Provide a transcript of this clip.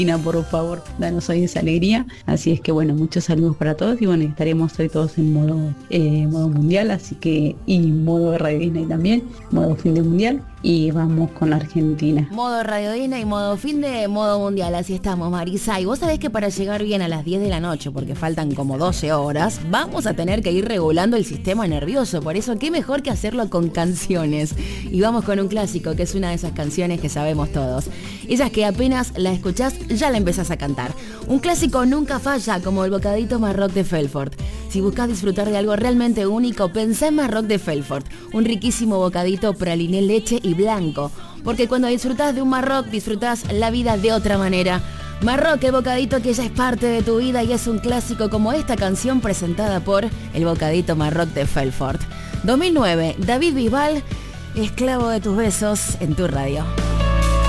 Por favor, danos hoy esa alegría. Así es que bueno, muchos saludos para todos y bueno, estaremos hoy todos en modo mundial, así que, y modo Radio Disney también, modo fin de mundial, y vamos con Argentina. Modo Radio Disney, modo fin de, modo mundial, así estamos, Marisa. Y vos sabés que para llegar bien a las 10 de la noche, porque faltan como 12 horas, vamos a tener que ir regulando el sistema nervioso. Por eso, qué mejor que hacerlo con canciones. Y vamos con un clásico, que es una de esas canciones que sabemos todos. Esas que apenas la escuchás, ya la empezás a cantar. Un clásico nunca falla, como el bocadito Marroc de Felfort. Si buscas disfrutar de algo realmente único, pensá en Marroc de Felfort. Un riquísimo bocadito praliné, leche y blanco. Porque cuando disfrutás de un Marroc, disfrutás la vida de otra manera. Marroc, el bocadito que ya es parte de tu vida y es un clásico como esta canción presentada por el bocadito Marroc de Felfort. 2009, David Bisbal, esclavo de tus besos en tu radio.